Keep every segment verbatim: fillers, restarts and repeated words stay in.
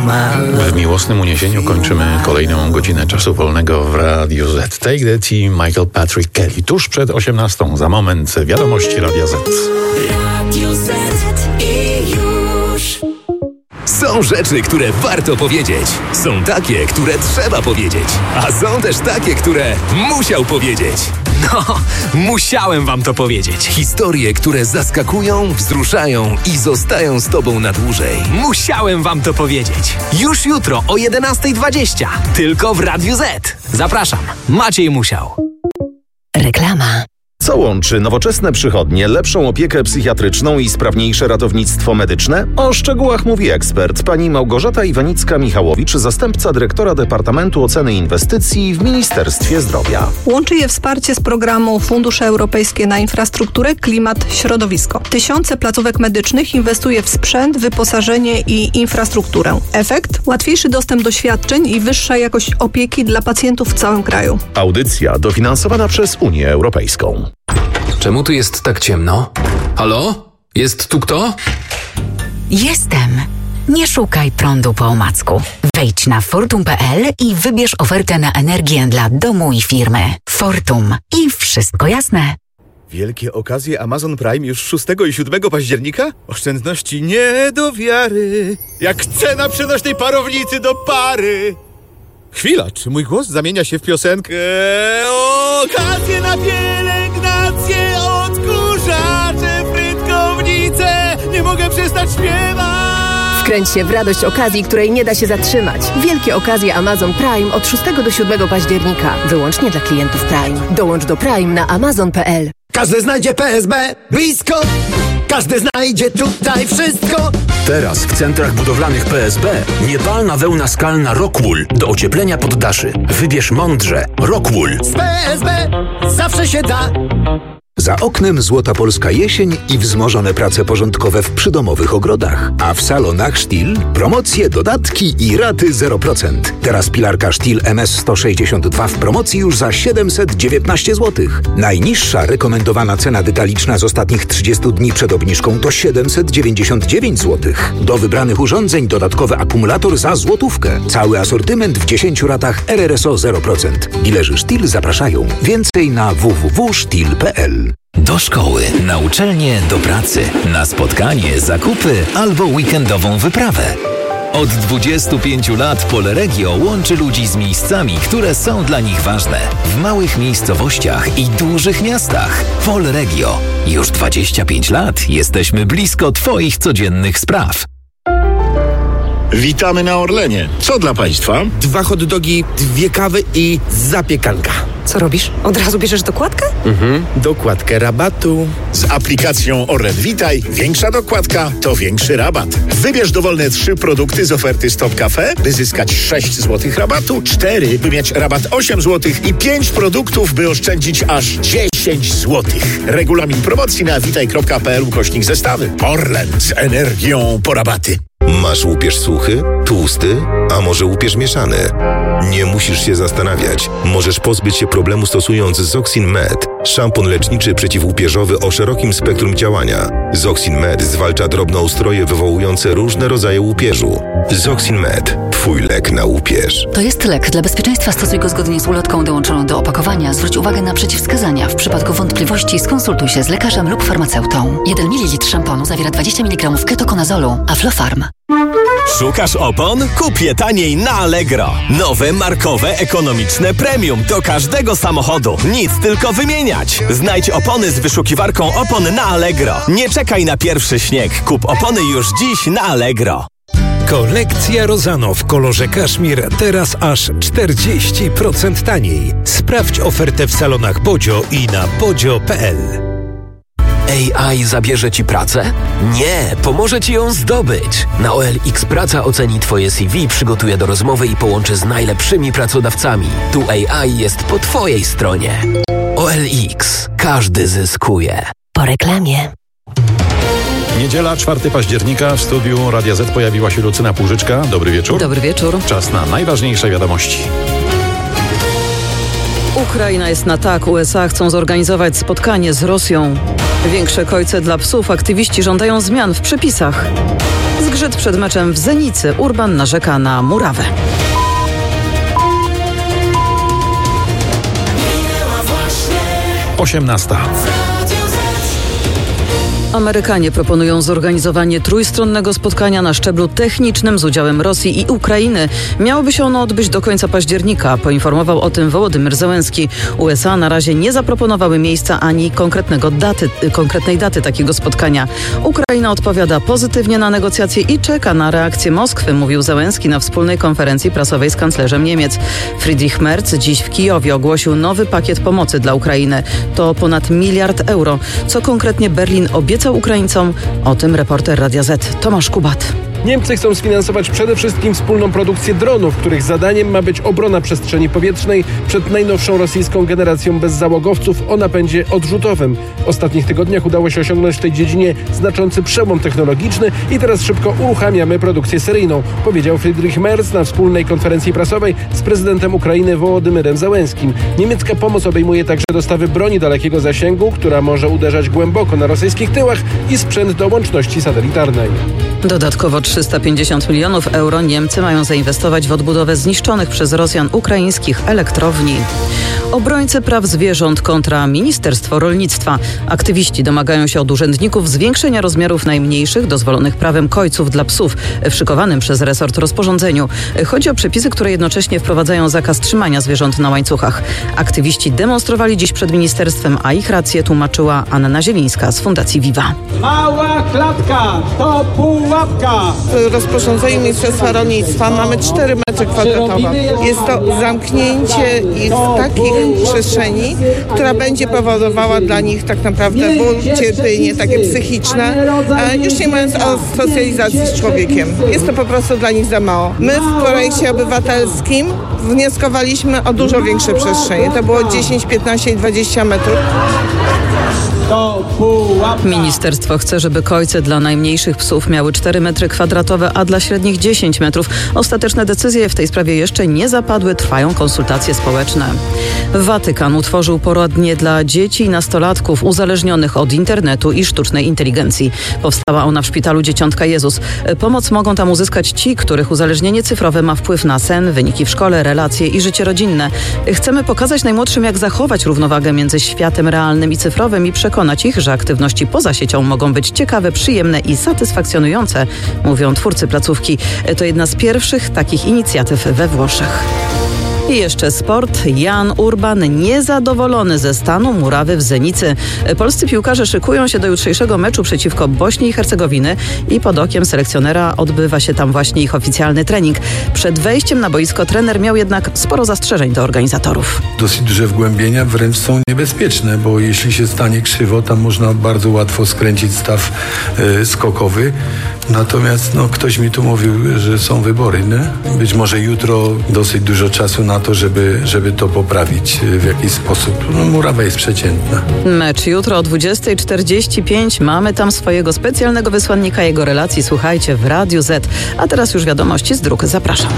W miłosnym uniesieniu kończymy kolejną godzinę czasu wolnego w Radiu Z. Take That i Michael Patrick Kelly. Tuż przed osiemnastą, za moment wiadomości Radia Z. Radio Z i już. Są rzeczy, które warto powiedzieć. Są takie, które trzeba powiedzieć. A są też takie, które musiał powiedzieć. No, musiałem wam to powiedzieć. Historie, które zaskakują, wzruszają i zostają z tobą na dłużej. Musiałem wam to powiedzieć. Już jutro o jedenasta dwadzieścia. Tylko w Radiu Z. Zapraszam. Maciej Musiał. Reklama. Co łączy nowoczesne przychodnie, lepszą opiekę psychiatryczną i sprawniejsze ratownictwo medyczne? O szczegółach mówi ekspert, pani Małgorzata Iwanicka-Michałowicz, zastępca dyrektora Departamentu Oceny Inwestycji w Ministerstwie Zdrowia. Łączy je wsparcie z programu Fundusze Europejskie na Infrastrukturę, Klimat, Środowisko. Tysiące placówek medycznych inwestuje w sprzęt, wyposażenie i infrastrukturę. Efekt? Łatwiejszy dostęp do świadczeń i wyższa jakość opieki dla pacjentów w całym kraju. Audycja dofinansowana przez Unię Europejską. Czemu tu jest tak ciemno? Halo? Jest tu kto? Jestem. Nie szukaj prądu po omacku. Wejdź na fortum kropka p l i wybierz ofertę na energię dla domu i firmy. Fortum. I wszystko jasne. Wielkie okazje Amazon Prime już szóstego i siódmego października? Oszczędności nie do wiary. Jak cena przenośnej parownicy do pary. Chwila, czy mój głos zamienia się w piosenkę? Okazje na pielęgnację, odkurzacze, frytkownice. Nie mogę przestać śpiewać. Wkręć się w radość okazji, której nie da się zatrzymać. Wielkie okazje Amazon Prime od szóstego do siódmego października. Wyłącznie dla klientów Prime. Dołącz do Prime na amazon kropka p l. Każdy znajdzie P S B blisko. Każdy znajdzie tutaj wszystko. Teraz w centrach budowlanych P S B niepalna wełna skalna Rockwool do ocieplenia poddaszy. Wybierz mądrze. Rockwool. Z P S B zawsze się da. Za oknem złota polska jesień i wzmożone prace porządkowe w przydomowych ogrodach. A w salonach Stihl promocje, dodatki i raty zero procent. Teraz pilarka Stihl M S sto sześćdziesiąt dwa w promocji już za siedemset dziewiętnaście złotych. Najniższa rekomendowana cena detaliczna z ostatnich trzydziestu dni przed obniżką to siedemset dziewięćdziesiąt dziewięć złotych. Do wybranych urządzeń dodatkowy akumulator za złotówkę. Cały asortyment w dziesięciu ratach R R S O zero procent. Dilerzy Stihl zapraszają. Więcej na w w w kropka stihl kropka p l. Do szkoły, na uczelnię, do pracy, na spotkanie, zakupy albo weekendową wyprawę. Od dwudziestu pięciu lat Polregio łączy ludzi z miejscami, które są dla nich ważne. W małych miejscowościach i dużych miastach. Polregio. Już dwadzieścia pięć lat jesteśmy blisko Twoich codziennych spraw. Witamy na Orlenie. Co dla Państwa? Dwa hot dogi, dwie kawy i zapiekanka. Co robisz? Od razu bierzesz dokładkę? Mhm, dokładkę rabatu. Z aplikacją Orlen Witaj większa dokładka to większy rabat. Wybierz dowolne trzy produkty z oferty Stop Cafe, by zyskać sześć złotych rabatu, cztery, by mieć rabat osiem złotych i pięć produktów, by oszczędzić aż dziesięć złotych. Regulamin promocji na witaj kropka p l ukośnik zestawy. Orlen z energią po rabaty. Masz łupież suchy, tłusty, a może łupież mieszany? Nie musisz się zastanawiać. Możesz pozbyć się problemu stosując Zoxin Med, szampon leczniczy przeciwłupieżowy o szerokim spektrum działania. Zoxin Med zwalcza drobnoustroje wywołujące różne rodzaje łupieżu. Zoxin Med. Twój lek na łupież. To jest lek. Dla bezpieczeństwa stosuj go zgodnie z ulotką dołączoną do opakowania. Zwróć uwagę na przeciwwskazania. W przypadku wątpliwości skonsultuj się z lekarzem lub farmaceutą. jeden mililitr szamponu zawiera dwadzieścia miligramów ketokonazolu. Aflofarm. Szukasz opon? Kup je taniej na Allegro. Nowe, markowe, ekonomiczne premium do każdego samochodu. Nic tylko wymieniać. Znajdź opony z wyszukiwarką opon na Allegro. Nie czekaj na pierwszy śnieg. Kup opony już dziś na Allegro. Kolekcja Rozano w kolorze kaszmir teraz aż czterdzieści procent taniej. Sprawdź ofertę w salonach Bodzio i na bodzio kropka p l. A I zabierze Ci pracę? Nie, pomoże Ci ją zdobyć. Na O L X Praca oceni Twoje C V, przygotuje do rozmowy i połączy z najlepszymi pracodawcami. Tu A I jest po Twojej stronie. O L X. Każdy zyskuje. Po reklamie. Niedziela, czwartego października, w studiu Radia Z pojawiła się Lucyna Płużyczka. Dobry wieczór. Dobry wieczór. Czas na najważniejsze wiadomości. Ukraina jest na tak. U S A chcą zorganizować spotkanie z Rosją. Większe kojce dla psów. Aktywiści żądają zmian w przepisach. Zgrzyt przed meczem w Zenicy. Urban narzeka na murawę. osiemnasta. Amerykanie proponują zorganizowanie trójstronnego spotkania na szczeblu technicznym z udziałem Rosji i Ukrainy. Miałoby się ono odbyć do końca października, poinformował o tym Wołodymyr Zełenski. U S A na razie nie zaproponowały miejsca ani konkretnego daty, konkretnej daty takiego spotkania. Ukraina odpowiada pozytywnie na negocjacje i czeka na reakcję Moskwy, mówił Zełenski na wspólnej konferencji prasowej z kanclerzem Niemiec. Friedrich Merz dziś w Kijowie ogłosił nowy pakiet pomocy dla Ukrainy. To ponad miliard euro. Co konkretnie Berlin obiecał Ukraińcom? O tym reporter Radia Z Tomasz Kubat. Niemcy chcą sfinansować przede wszystkim wspólną produkcję dronów, których zadaniem ma być obrona przestrzeni powietrznej przed najnowszą rosyjską generacją bezzałogowców o napędzie odrzutowym. W ostatnich tygodniach udało się osiągnąć w tej dziedzinie znaczący przełom technologiczny i teraz szybko uruchamiamy produkcję seryjną, powiedział Friedrich Merz na wspólnej konferencji prasowej z prezydentem Ukrainy Wołodymyrem Zełenskim. Niemiecka pomoc obejmuje także dostawy broni dalekiego zasięgu, która może uderzać głęboko na rosyjskich tyłach, i sprzęt do łączności satelitarnej. Dodatkowo trzysta pięćdziesiąt milionów euro Niemcy mają zainwestować w odbudowę zniszczonych przez Rosjan ukraińskich elektrowni. Obrońcy praw zwierząt kontra Ministerstwo Rolnictwa. Aktywiści domagają się od urzędników zwiększenia rozmiarów najmniejszych dozwolonych prawem kojców dla psów w szykowanym przez resort rozporządzeniu. Chodzi o przepisy, które jednocześnie wprowadzają zakaz trzymania zwierząt na łańcuchach. Aktywiści demonstrowali dziś przed ministerstwem, a ich rację tłumaczyła Anna Zielińska z Fundacji Viva. Mała klatka to pułapka. W rozporządzeniu Ministerstwa Rolnictwa mamy cztery metry kwadratowe. Jest to zamknięcie ich w takich przestrzeni, która będzie powodowała dla nich tak naprawdę ból, cierpienie takie psychiczne, już nie mówiąc o socjalizacji z człowiekiem. Jest to po prostu dla nich za mało. My w projekcie obywatelskim wnioskowaliśmy o dużo większe przestrzenie. To było dziesięć, piętnaście i dwadzieścia metrów. Ministerstwo chce, żeby kojce dla najmniejszych psów miały cztery metry kwadratowe, a dla średnich dziesięć metrów. Ostateczne decyzje w tej sprawie jeszcze nie zapadły, trwają konsultacje społeczne. Watykan utworzył poradnię dla dzieci i nastolatków uzależnionych od internetu i sztucznej inteligencji. Powstała ona w szpitalu Dzieciątka Jezus. Pomoc mogą tam uzyskać ci, których uzależnienie cyfrowe ma wpływ na sen, wyniki w szkole, relacje i życie rodzinne. Chcemy pokazać najmłodszym, jak zachować równowagę między światem realnym i cyfrowym i przekonać ich, że aktywności poza siecią mogą być ciekawe, przyjemne i satysfakcjonujące, mówią twórcy placówki. To jedna z pierwszych takich inicjatyw we Włoszech. I jeszcze sport. Jan Urban niezadowolony ze stanu murawy w Zenicy. Polscy piłkarze szykują się do jutrzejszego meczu przeciwko Bośni i Hercegowiny i pod okiem selekcjonera odbywa się tam właśnie ich oficjalny trening. Przed wejściem na boisko trener miał jednak sporo zastrzeżeń do organizatorów. Dosyć duże wgłębienia wręcz są niebezpieczne, bo jeśli się stanie krzywo, tam można bardzo łatwo skręcić staw y, skokowy. Natomiast no, ktoś mi tu mówił, że są wybory, nie? Być może jutro dosyć dużo czasu na to, żeby, żeby to poprawić w jakiś sposób. No, murawa jest przeciętna. Mecz jutro o dwudziesta czterdzieści pięć. Mamy tam swojego specjalnego wysłannika, jego relacji słuchajcie w Radiu Z. A teraz już wiadomości z dróg. Zapraszam.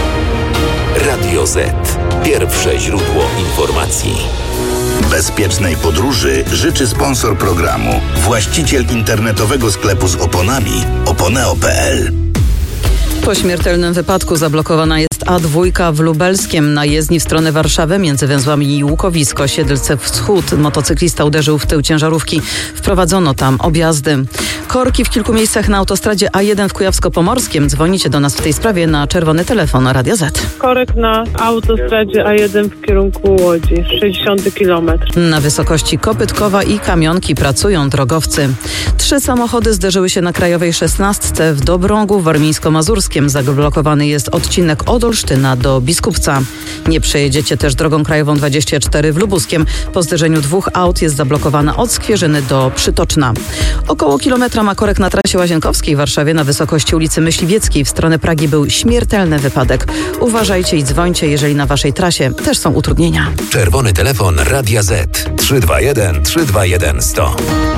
Radio Z. Pierwsze źródło informacji. Bezpiecznej podróży życzy sponsor programu, właściciel internetowego sklepu z oponami oponeo kropka p l. Po śmiertelnym wypadku zablokowana jest A dwa w Lubelskiem na jezdni w stronę Warszawy między węzłami Łukowisko, Siedlce Wschód. Motocyklista uderzył w tył ciężarówki. Wprowadzono tam objazdy. Korki w kilku miejscach na autostradzie A jeden w Kujawsko-Pomorskiem. Dzwonicie do nas w tej sprawie na czerwony telefon Radia Z. Korek na autostradzie A jeden w kierunku Łodzi, sześćdziesiąty kilometr. Na wysokości Kopytkowa i Kamionki pracują drogowcy. Trzy samochody zderzyły się na Krajowej szesnastce w Dobrągu warmińsko-mazurskim. Zablokowany jest odcinek od Olsztyna do Biskupca. Nie przejedziecie też drogą krajową dwadzieścia cztery w Lubuskiem. Po zderzeniu dwóch aut jest zablokowana od Skwierzyny do Przytoczna. Około kilometra ma korek na trasie Łazienkowskiej w Warszawie na wysokości ulicy Myśliwieckiej. W stronę Pragi był śmiertelny wypadek. Uważajcie i dzwońcie, jeżeli na waszej trasie też są utrudnienia. Czerwony telefon Radia Z trzy dwa jeden trzy dwa jeden sto.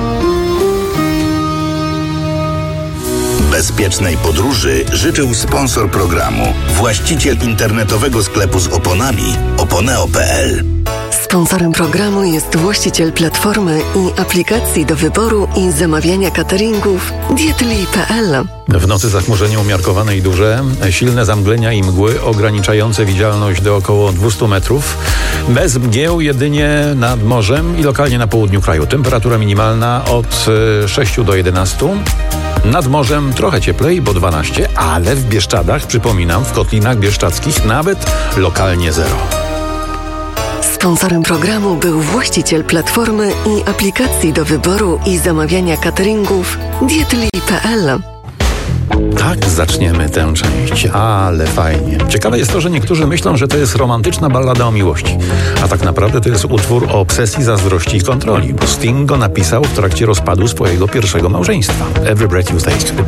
Bezpiecznej podróży życzył sponsor programu, właściciel internetowego sklepu z oponami oponeo kropka p l. Sponsorem programu jest właściciel platformy i aplikacji do wyboru i zamawiania cateringów dietli kropka p l. W nocy zachmurzenie umiarkowane i duże, silne zamglenia i mgły ograniczające widzialność do około dwieście metrów, bez mgieł jedynie nad morzem i lokalnie na południu kraju. Temperatura minimalna od sześciu do jedenastu. Nad morzem trochę cieplej, bo dwanaście, ale w Bieszczadach, przypominam, w kotlinach bieszczadzkich nawet lokalnie zero. Sponsorem programu był właściciel platformy i aplikacji do wyboru i zamawiania cateringów dietli kropka p l. Tak zaczniemy tę część, ale fajnie. Ciekawe jest to, że niektórzy myślą, że to jest romantyczna ballada o miłości, a tak naprawdę to jest utwór o obsesji, zazdrości i kontroli, bo Sting go napisał w trakcie rozpadu swojego pierwszego małżeństwa. Every Breath You Take.